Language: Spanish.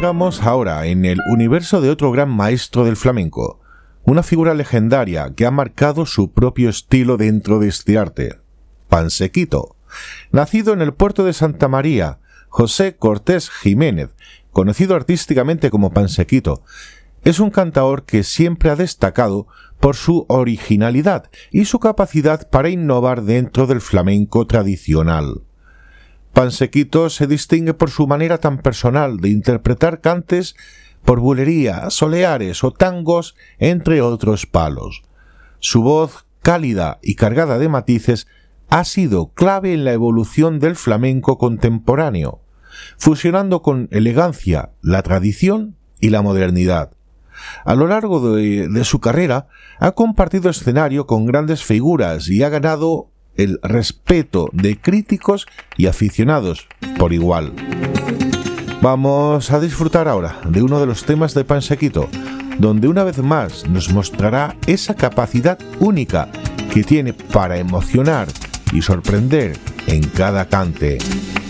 entramos ahora en el universo de otro gran maestro del flamenco, una figura legendaria que ha marcado su propio estilo dentro de este arte, Pansequito. Nacido en el puerto de Santa María, José Cortés Jiménez, conocido artísticamente como Pansequito, es un cantaor que siempre ha destacado por su originalidad y su capacidad para innovar dentro del flamenco tradicional. Pansequito se distingue por su manera tan personal de interpretar cantes por bulería, soleares o tangos, entre otros palos. Su voz, cálida y cargada de matices, ha sido clave en la evolución del flamenco contemporáneo, fusionando con elegancia la tradición y la modernidad. A lo largo de su carrera ha compartido escenario con grandes figuras y ha ganado el respeto de críticos y aficionados por igual. Vamos a disfrutar ahora de uno de los temas de Pansequito, donde una vez más nos mostrará esa capacidad única que tiene para emocionar y sorprender en cada cante.